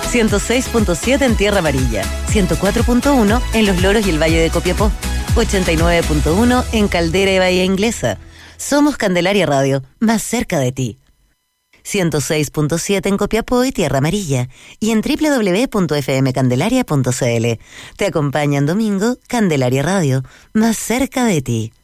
106.7 en Tierra Amarilla, 104.1 en Los Loros y el Valle de Copiapó, 89.1 en Caldera y Bahía Inglesa. Somos Candelaria Radio, más cerca de ti. 106.7 en Copiapó y Tierra Amarilla y en www.fmcandelaria.cl. Te acompaña en domingo Candelaria Radio, más cerca de ti.